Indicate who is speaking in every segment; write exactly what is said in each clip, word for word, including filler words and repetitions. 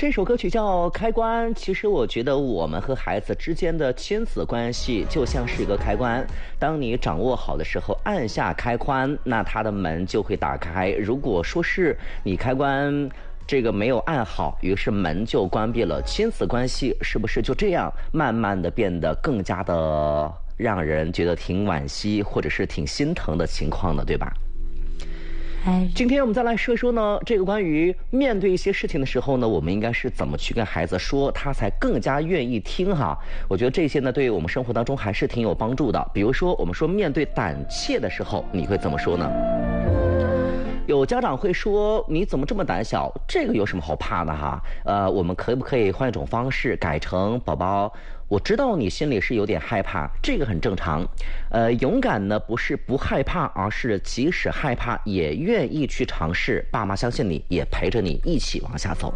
Speaker 1: 这首歌曲叫《开关》。其实我觉得我们和孩子之间的亲子关系就像是一个开关，当你掌握好的时候，按下开关，那它的门就会打开。如果说是你开关这个没有按好，于是门就关闭了，亲子关系是不是就这样慢慢的变得更加的让人觉得挺惋惜或者是挺心疼的情况呢，对吧？今天我们再来说说呢，这个关于面对一些事情的时候呢，我们应该是怎么去跟孩子说，他才更加愿意听哈。我觉得这些呢，对于我们生活当中还是挺有帮助的。比如说，我们说面对胆怯的时候，你会怎么说呢？有家长会说，你怎么这么胆小？这个有什么好怕的哈？呃，我们可不可以换一种方式，改成宝宝，我知道你心里是有点害怕，这个很正常。呃，勇敢呢不是不害怕，而是即使害怕也愿意去尝试。爸妈相信你，也陪着你一起往下走。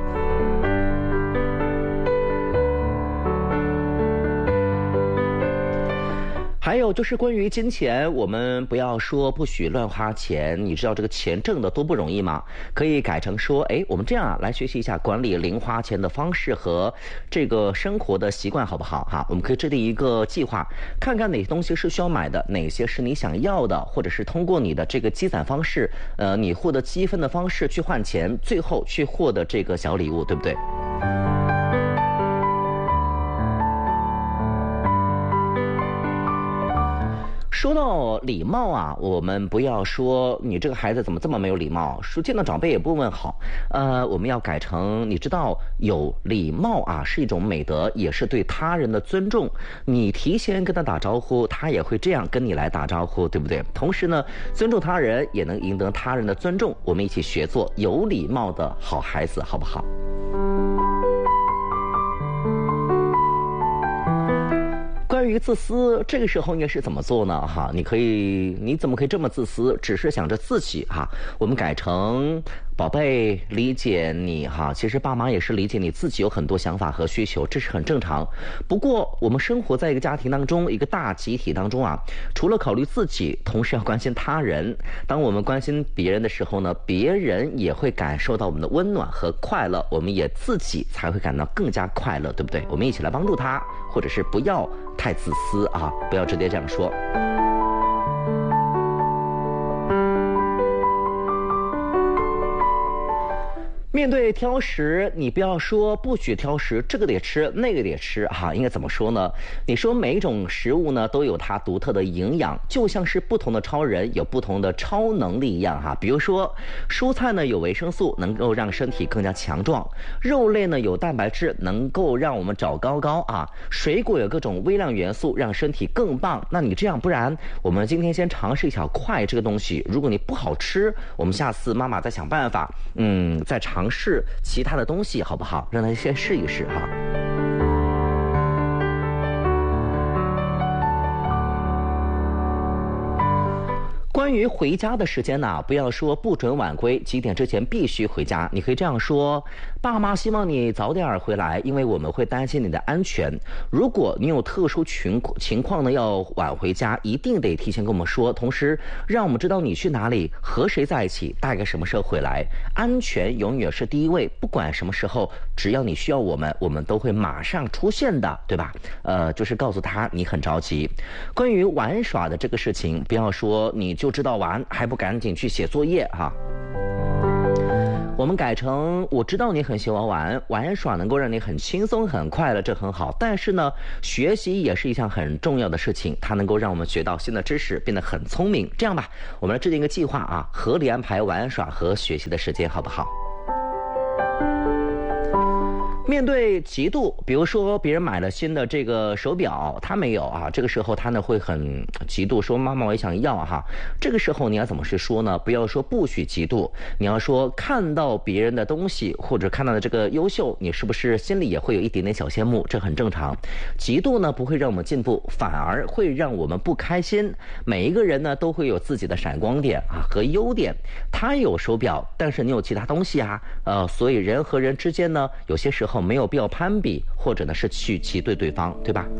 Speaker 1: 还有就是关于金钱，我们不要说不许乱花钱，你知道这个钱挣得多不容易吗？可以改成说，哎，我们这样啊，来学习一下管理零花钱的方式和这个生活的习惯，好不好哈？我们可以制定一个计划，看看哪些东西是需要买的，哪些是你想要的，或者是通过你的这个积攒方式，呃，你获得积分的方式去换钱，最后去获得这个小礼物，对不对？说到礼貌啊，我们不要说你这个孩子怎么这么没有礼貌，说见到长辈也不问好，呃，我们要改成你知道有礼貌啊是一种美德，也是对他人的尊重。你提前跟他打招呼，他也会这样跟你来打招呼，对不对？同时呢，尊重他人也能赢得他人的尊重。我们一起学做有礼貌的好孩子，好不好？关于自私，这个时候应该是怎么做呢？哈，你可以，你怎么可以这么自私？只是想着自己哈。我们改成宝贝，理解你哈。其实爸妈也是理解你自己有很多想法和需求，这是很正常。不过我们生活在一个家庭当中，一个大集体当中啊，除了考虑自己，同时要关心他人。当我们关心别人的时候呢，别人也会感受到我们的温暖和快乐，我们也自己才会感到更加快乐，对不对？我们一起来帮助他，或者是不要太自私啊，不要直接这样说。面对挑食，你不要说不许挑食，这个得吃，那个得吃哈，应该怎么说呢？你说每一种食物呢都有它独特的营养，就像是不同的超人有不同的超能力一样哈。比如说，蔬菜呢有维生素，能够让身体更加强壮；肉类呢有蛋白质，能够让我们长高高啊；水果有各种微量元素，让身体更棒。那你这样，不然我们今天先尝试一小块这个东西，如果你不好吃，我们下次妈妈再想办法，嗯，再尝。尝试其他的东西好不好？让他先试一试哈。关于回家的时间呢、啊，不要说不准晚归，几点之前必须回家。你可以这样说：爸妈希望你早点回来，因为我们会担心你的安全。如果你有特殊情情况呢，要晚回家，一定得提前跟我们说，同时让我们知道你去哪里，和谁在一起，大概什么时候回来。安全永远是第一位，不管什么时候，只要你需要我们，我们都会马上出现的，对吧？呃，就是告诉他你很着急。关于玩耍的这个事情，不要说你就知道玩，还不赶紧去写作业哈。我们改成我知道你很喜欢玩，玩耍能够让你很轻松很快乐，这很好。但是呢，学习也是一项很重要的事情，它能够让我们学到新的知识，变得很聪明。这样吧，我们来制定一个计划啊，合理安排玩耍和学习的时间，好不好？面对嫉妒，比如说别人买了新的这个手表，他没有啊，这个时候他呢会很嫉妒，说妈妈我也想要哈。这个时候你要怎么去说呢？不要说不许嫉妒，你要说看到别人的东西或者看到的这个优秀，你是不是心里也会有一点点小羡慕？这很正常。嫉妒呢不会让我们进步，反而会让我们不开心。每一个人呢都会有自己的闪光点啊和优点，他有手表，但是你有其他东西啊，呃，所以人和人之间呢，有些时候没有必要攀比，或者呢是去挤兑对方，对吧？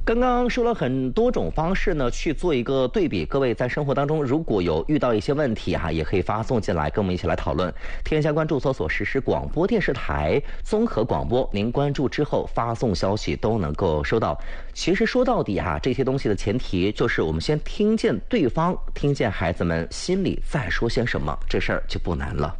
Speaker 1: 刚刚说了很多种方式呢，去做一个对比。各位在生活当中如果有遇到一些问题哈、啊，也可以发送进来，跟我们一起来讨论。添加关注搜索实时广播电视台综合广播，您关注之后发送消息都能够收到。其实说到底哈、啊，这些东西的前提就是我们先听见对方，听见孩子们心里在说些什么，这事儿就不难了。